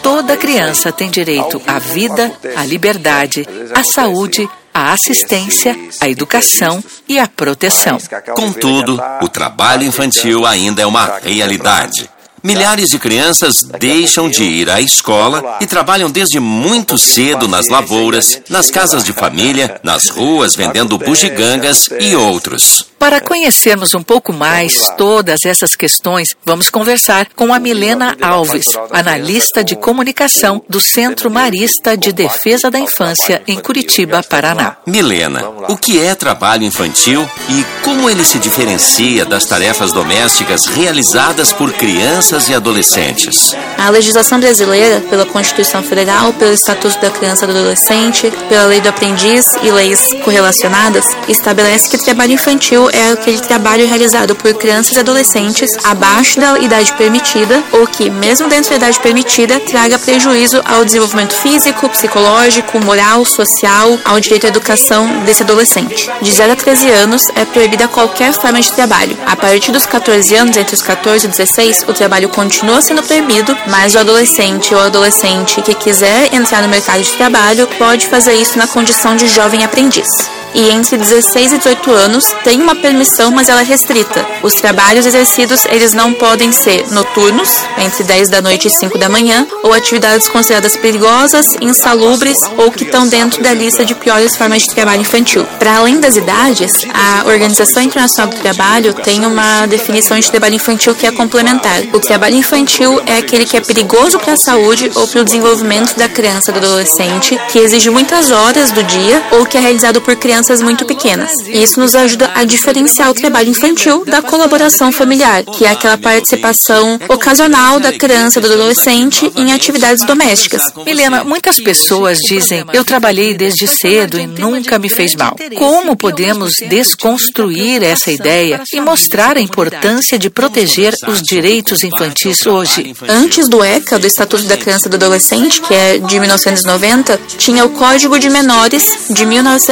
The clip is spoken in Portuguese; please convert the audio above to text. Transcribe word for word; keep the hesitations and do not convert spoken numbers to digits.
Toda criança tem direito à vida, à liberdade, à saúde, à assistência, à educação e à proteção. Contudo, o trabalho infantil ainda é uma realidade. Milhares de crianças deixam de ir à escola e trabalham desde muito cedo nas lavouras, nas casas de família, nas ruas vendendo bugigangas e outros. Para conhecermos um pouco mais todas essas questões, vamos conversar com a Milena Alves, analista de comunicação do Centro Marista de Defesa da Infância em Curitiba, Paraná. Milena, o que é trabalho infantil e como ele se diferencia das tarefas domésticas realizadas por crianças e adolescentes? A legislação brasileira, pela Constituição Federal, pelo Estatuto da Criança e do Adolescente, pela Lei do Aprendiz e leis correlacionadas, estabelece que trabalho infantil é aquele trabalho realizado por crianças e adolescentes abaixo da idade permitida ou que, mesmo dentro da idade permitida, traga prejuízo ao desenvolvimento físico, psicológico, moral, social, ao direito à educação desse adolescente. De zero a treze anos é proibida qualquer forma de trabalho. A partir dos catorze anos, entre os catorze e dezesseis, o trabalho continua sendo proibido, mas o adolescente ou adolescente que quiser entrar no mercado de trabalho pode fazer isso na condição de jovem aprendiz. E entre dezesseis e dezoito anos tem uma permissão, mas ela é restrita. Os trabalhos exercidos, eles não podem ser noturnos, entre dez da noite e cinco da manhã, ou atividades consideradas perigosas, insalubres ou que estão dentro da lista de piores formas de trabalho infantil. Para além das idades, a Organização Internacional do Trabalho tem uma definição de trabalho infantil que é complementar. O trabalho infantil é aquele que é perigoso para a saúde ou para o desenvolvimento da criança ou do adolescente, que exige muitas horas do dia ou que é realizado por crianças muito pequenas. E isso nos ajuda a diferenciar o trabalho infantil da colaboração familiar, que é aquela participação ocasional da criança ou do adolescente em atividades domésticas. Milena, muitas pessoas dizem, eu trabalhei desde cedo e nunca me fez mal. Como podemos desconstruir essa ideia e mostrar a importância de proteger os direitos infantis hoje? Antes do ECA, do Estatuto da Criança e do Adolescente, que é de mil novecentos e noventa, tinha o Código de Menores de mil novecentos